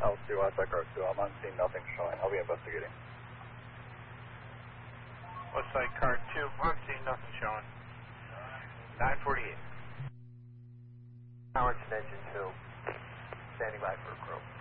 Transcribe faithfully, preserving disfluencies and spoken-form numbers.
L two, Westside Car two. I'm on scene, nothing showing. I'll be investigating. Westside Car two, I'm seeing nothing showing. nine forty-eight. Howard's engine two, standing by for a crew.